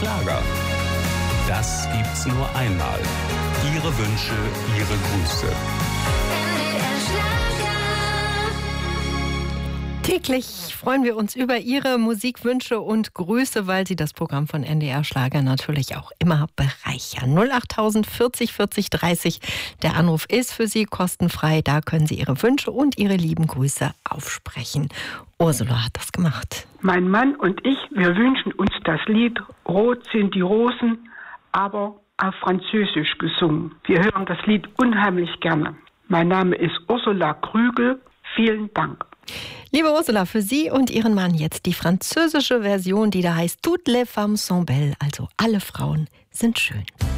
Schlager. Das gibt's nur einmal. Ihre Wünsche, Ihre Grüße. Täglich freuen wir uns über Ihre Musikwünsche und Grüße, weil Sie das Programm von NDR Schlager natürlich auch immer bereichern. 08000 40 40 30. Der Anruf ist für Sie kostenfrei. Da können Sie Ihre Wünsche und Ihre lieben Grüße aufsprechen. Ursula hat das gemacht. Mein Mann und ich, wir wünschen uns das Lied Rot sind die Rosen, aber auf Französisch gesungen. Wir hören das Lied unheimlich gerne. Mein Name ist Ursula Krügel. Vielen Dank. Liebe Ursula, für Sie und Ihren Mann jetzt die französische Version, die da heißt Toutes les femmes sont belles, also alle Frauen sind schön.